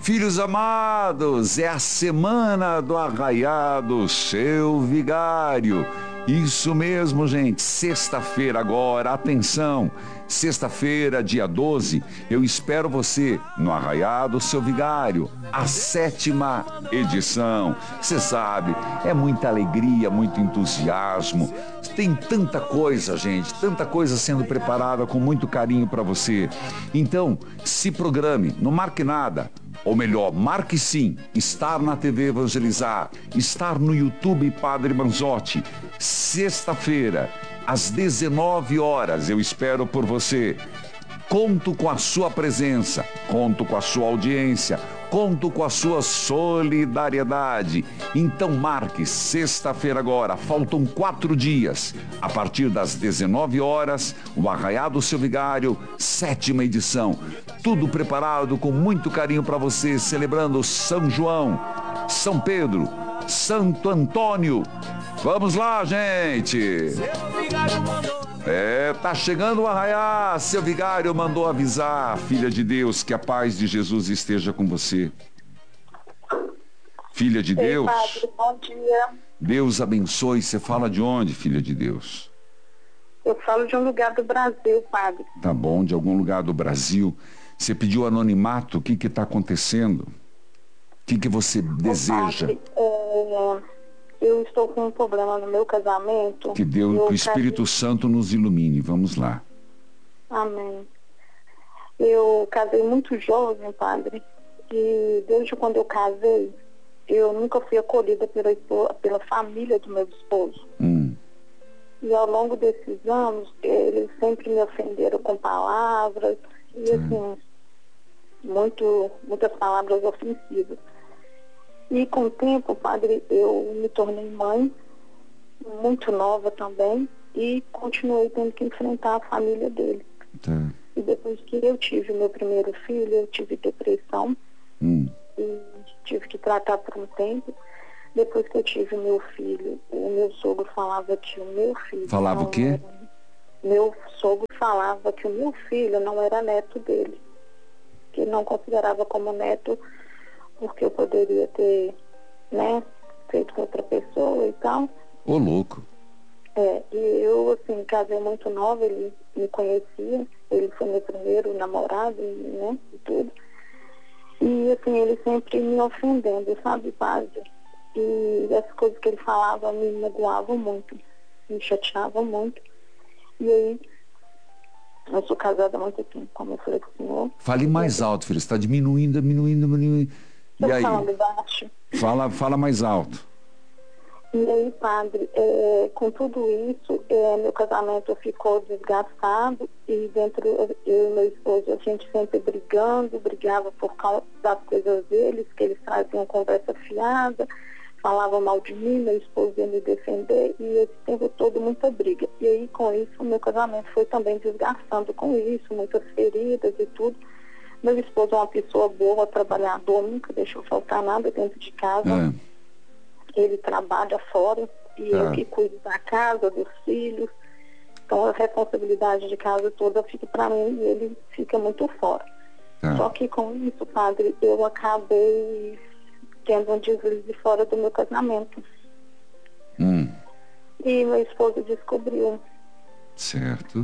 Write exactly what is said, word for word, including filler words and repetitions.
Filhos amados, é a semana do arraiado Seu Vigário. Isso mesmo, gente, sexta-feira agora, atenção, sexta-feira, dia doze, eu espero você no Arraiado Seu Vigário, a sétima edição. Você sabe, é muita alegria, muito entusiasmo, tem tanta coisa, gente, tanta coisa sendo preparada com muito carinho para você. Então, se programe, não marque nada. Ou melhor, marque sim, estar na T V Evangelizar, estar no YouTube Padre Manzotti. Sexta-feira, às dezenove horas, eu espero por você. Conto com a sua presença, conto com a sua audiência, conto com a sua solidariedade. Então marque sexta-feira agora, faltam quatro dias. A partir das dezenove horas, o Arraiado Seu Vigário, sétima edição. Tudo preparado com muito carinho para você, celebrando São João, São Pedro, Santo Antônio. Vamos lá, gente! É, tá chegando o arraiá. Seu Vigário mandou avisar, filha de Deus, que a paz de Jesus esteja com você. Filha de Ei, Deus. padre, bom dia. Deus abençoe. Você fala de onde, filha de Deus? Eu falo de um lugar do Brasil, padre. Tá bom, de algum lugar do Brasil. Você pediu anonimato, o que que tá acontecendo? O que que você deseja? Padre, é, eu estou com um problema no meu casamento. Que Deus, Eu que o Espírito casei- Santo nos ilumine. Vamos lá. Amém. Eu casei muito jovem, padre, e desde quando eu casei, eu nunca fui acolhida pela, espo- pela família do meu esposo. Hum, E ao longo desses anos, eles sempre me ofenderam com palavras, e assim, muito, muitas palavras ofensivas. E com o tempo, padre, eu me tornei mãe, muito nova também, e continuei tendo que enfrentar a família dele. tá. E depois que eu tive meu primeiro filho, eu tive depressão Hum, e tive que tratar por um tempo. Depois que eu tive meu filho, o meu sogro falava que o meu filho... Falava não o quê? era- Meu sogro falava que o meu filho não era neto dele, que ele não considerava como neto porque eu poderia ter, né, feito com outra pessoa e tal. ô louco. É, e eu, assim, casei muito nova, ele me conhecia, ele foi meu primeiro namorado, e, né, e tudo. E, assim, ele sempre me ofendendo, sabe, padre? E as coisas que ele falava me magoavam muito, me chateavam muito. E aí, eu sou casada há muito tempo, como eu falei com o senhor. Fale mais alto, filho. Você está diminuindo, diminuindo, diminuindo. E Estou aí? falando baixo. Fala, fala mais alto. E aí, padre, é, com tudo isso, é, meu casamento ficou desgastado e dentro, eu e meu esposo, a gente sempre brigando, brigava por causa das coisas deles, que eles traziam conversa fiada, falavam mal de mim, meu esposo ia me defender e esse tempo todo muita briga. E aí, com isso, o meu casamento foi também desgastando com isso, muitas feridas e tudo. Meu esposo é uma pessoa boa, trabalhador, nunca deixou faltar nada dentro de casa. É, Ele trabalha fora e Tá. eu que cuido da casa, dos filhos. Então a responsabilidade de casa toda fica para mim e ele fica muito fora. tá. Só que com isso, padre, eu acabei tendo um deslize fora do meu casamento. Hum, E meu esposo descobriu. certo.